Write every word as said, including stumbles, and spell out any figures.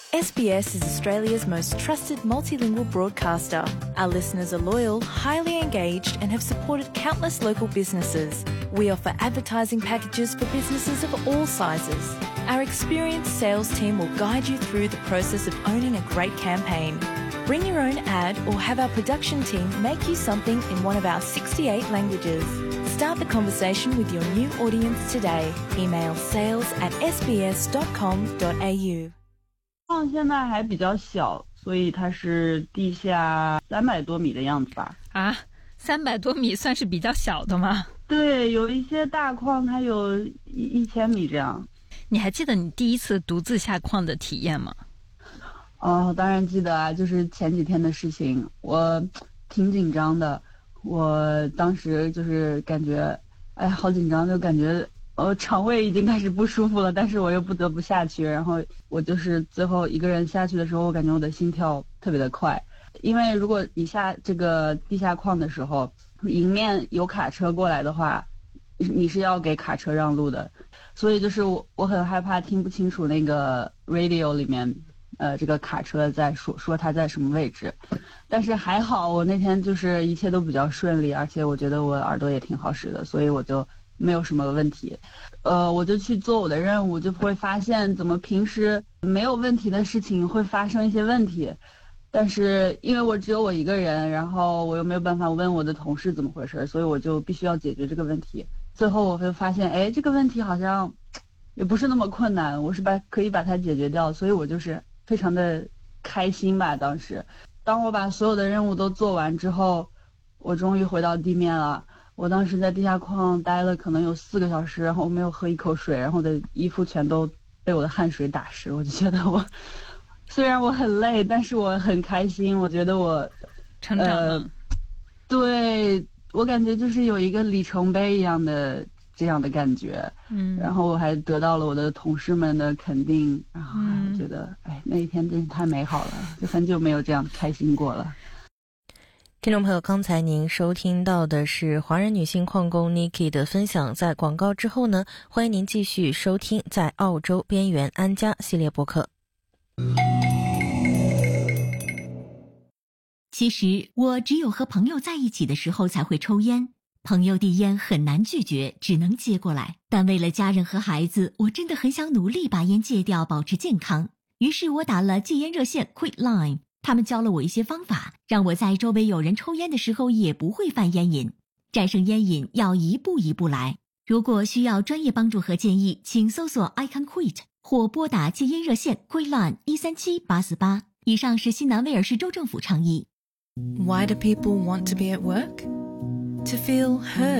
S B S is Australia's most trusted multilingual broadcaster. Our listeners are loyal, highly engaged, and have supported countless local businesses. We offer advertising packages for businesses of all sizes. Our experienced sales team will guide you through the process of owning a great campaign. Bring your own ad or have our production team make you something in one of our sixty-eight languages. Start the conversation with your new audience today. Email sales at s b s dot com dot a u。 矿现在还比较小，所以它是地下三百多米的样子吧。 啊，三百多米算是比较小的吗？ 对，有一些大矿它有一一千米这样。 你还记得你第一次独自下矿的体验吗？ 哦，当然记得啊，就是前几天的事情，我挺紧张的。我当时就是感觉，哎，好紧张，就感觉呃肠胃已经开始不舒服了，但是我又不得不下去。然后我就是最后一个人下去的时候，我感觉我的心跳特别的快，因为如果你下这个地下矿的时候，迎面有卡车过来的话，你是要给卡车让路的，所以就是我我很害怕听不清楚那个 radio 里面。呃，这个卡车在说说它在什么位置，但是还好我那天就是一切都比较顺利，而且我觉得我耳朵也挺好使的，所以我就没有什么问题。呃，我就去做我的任务，就会发现怎么平时没有问题的事情会发生一些问题，但是因为我只有我一个人，然后我又没有办法问我的同事怎么回事，所以我就必须要解决这个问题。最后我会发现，哎，这个问题好像也不是那么困难，我是把可以把它解决掉，所以我就是非常的开心吧。当时当我把所有的任务都做完之后，我终于回到地面了。我当时在地下矿待了可能有四个小时，然后我没有喝一口水，然后我的衣服全都被我的汗水打湿。我就觉得我虽然我很累，但是我很开心，我觉得我成长了、呃、 对，我感觉就是有一个里程碑一样的这样的感觉。嗯，然后我还得到了我的同事们的肯定，然后我觉得、嗯、哎，那一天真是太美好了，就很久没有这样开心过了。 听众朋友，刚才您收听到的是华人女性矿工 Nikki 的分享。在广告之后呢，欢迎您继续收听在澳洲边缘安家系列播客。 其实我只有和朋友在一起的时候才会抽烟，朋友递烟很难拒绝，只能接过来。但为了家人和孩子，我真的很想努力把烟戒掉，保持健康。于是我打了戒烟热线 Quitline， 他们教了我一些方法，让我在周围有人抽烟的时候也不会犯烟瘾。战胜烟瘾要一步一步来。如果需要专业帮助和建议，请搜索 I Can Quit 或拨打戒烟热线 Quitline 一三七八四八。以上是新南威尔士州政府倡议。 Why do people want to be at work? To feel heard.